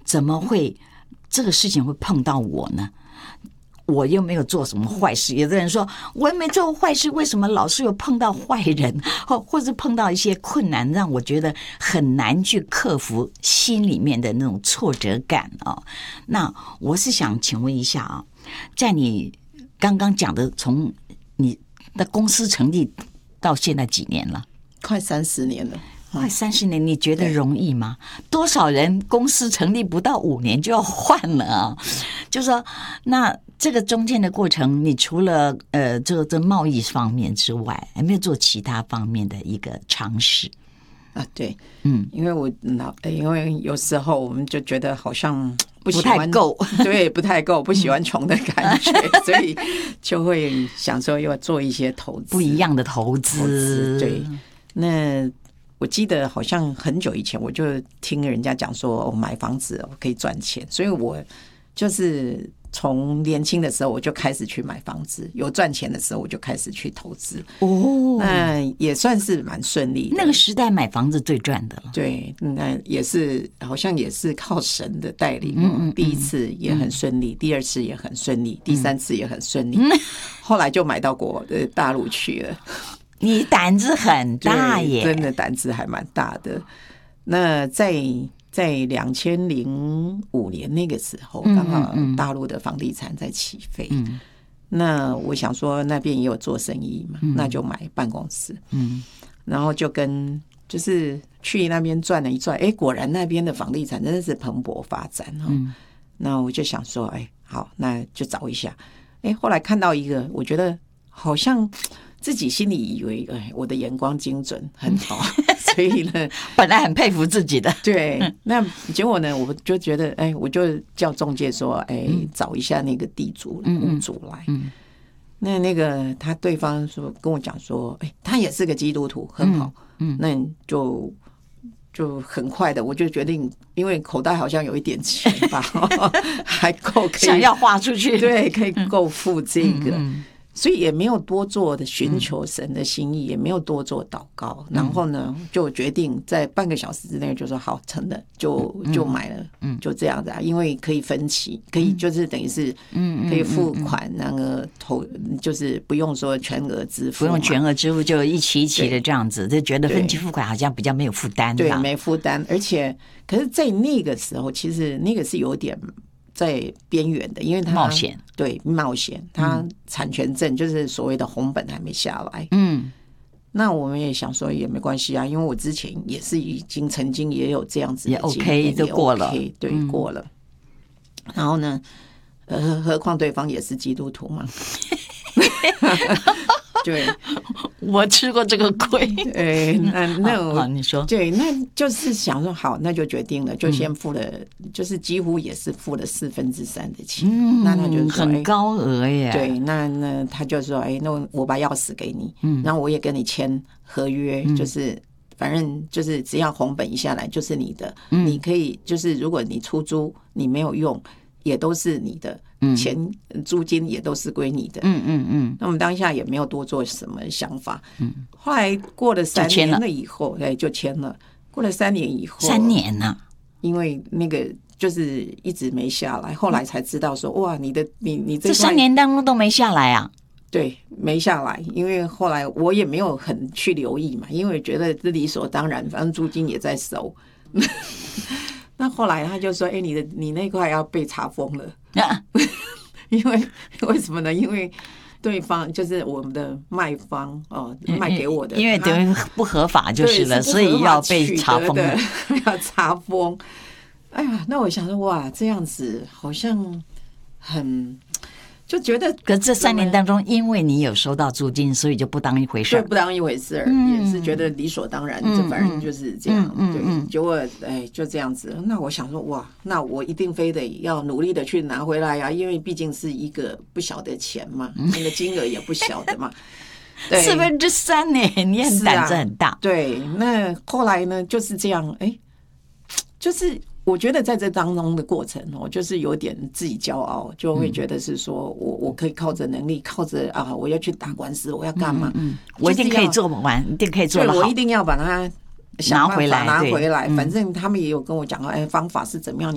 怎么会这个事情会碰到我呢？我又没有做什么坏事。有的人说我又没做过坏事，为什么老是有碰到坏人，或者碰到一些困难，让我觉得很难去克服心里面的那种挫折感啊？那我是想请问一下啊，在你刚刚讲的从你的公司成立到现在几年了？ 快30年了。 快30年，你觉得容易吗？多少人公司成立不到5年就要换了啊？就说那这个中间的过程，你除了这贸易方面之外，有没有做其他方面的一个尝试啊？对，因为有时候我们就觉得好像不太够， 对，不太够，不喜欢穷的感觉，所以就会想说要做一些投资， 不一样的投资。 对，那我记得好像很久以前我就听人家讲说，买房子可以赚钱，所以我就是从年轻的时候我就开始去买房子，有赚钱的时候我就开始去投资。那也算是蛮顺利的。 那个时代买房子最赚的了。 对，那也是好像也是靠神的带领。第一次也很顺利，第二次也很顺利，第三次也很顺利，后来就买到大陆去了。 你胆子很大耶， 真的胆子还蛮大的。那在2005年那个时候，刚好大陆的房地产在起飞。那我想说那边也有做生意嘛，那就买办公室。然后就是去那边转了一转，果然那边的房地产真的是蓬勃发展。那我就想说，好，那就找一下。后来看到一个，我觉得好像自己心里以为我的眼光精准很好，所以呢本来很佩服自己的。 对，那结果呢我就觉得我就叫中介说找一下那个地主屋主来。那个他对方说跟我讲说他也是个基督徒，很好。那就很快的我就决定，因为口袋好像有一点钱吧还够可以想要花出去， 对，可以够付这个。所以也没有多做的寻求神的心意，也没有多做祷告，然后呢就决定在半个小时之内就说好，成了，就买了。就这样子因为可以分期，可以就是等于是可以付款，那个就是不用说全额支付， 不用全额支付，就一期一期的这样子，就觉得分期付款好像比较没有负担。 对，没负担。而且可是在那个时候其实那个是有点在边缘的，因为它冒险， 对，冒险，它产权证就是所谓的红本还没下来。那我们也想说也没关系啊，因为我之前也是已经曾经也有这样子的经验， 也 OK 就过了， 对，过了。然后呢何况对方也是基督徒嘛对， 我吃过这个亏。 那你说对，那就是想说好，那就决定了，就先付了，就是几乎也是付了3/4的钱。那他就说很高额耶。 对，那他就说那我把钥匙给你，然后我也跟你签合约，就是反正就是只要红本一下来就是你的，你可以就是如果你出租你没有用也都是你的，钱租金也都是归你的。那我们当下也没有多做什么想法。后来过了3年了以后，就签了。过了3年以后 ，3年啊， 因为那个就是一直没下来，后来才知道说哇，你这 3年当中都没下来啊？ 对，没下来，因为后来我也没有很去留意嘛，因为觉得这理所当然，反正租金也在收。那后来他就说你那块要被查封了。为什么呢？因为对方就是我们的卖方卖给我的， 因为等于不合法就是了，所以要被查封了， 要查封。那我想说哇，这样子好像就觉得， 可这3年当中，因为你有收到租金，所以就不当一回事， 对，不当一回事，也是觉得理所当然，这反正就是这样，对，结果就这样子。那我想说，哇，那我一定非得要努力的去拿回来呀，因为毕竟是一个不小的钱嘛，那个金额也不小的嘛。 3/4呢，你很胆子很大。 对，那后来呢就是这样，就是我觉得在这当中的过程就是有点自己骄傲，就会觉得是说我可以靠着能力，靠着我要去打官司，我要干嘛？ 我一定可以做完，一定可以做得好， 我一定要把它拿回来。 反正他们也有跟我讲方法是怎么样。